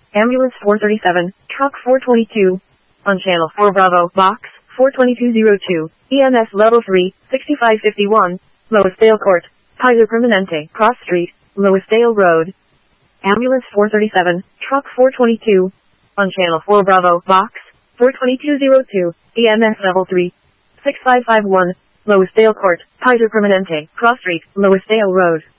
Ambulance 437, Truck 422. On Channel 4 Bravo, Box 42202, EMS Level 3, 6551, Loisdale Court, Kaiser Permanente, Cross Street, Loisdale Road. Ambulance 437, Truck 422. On Channel 4 Bravo, Box 42202, EMS Level 3, 6551, Loisdale Court, Kaiser Permanente, Cross Street, Loisdale Road.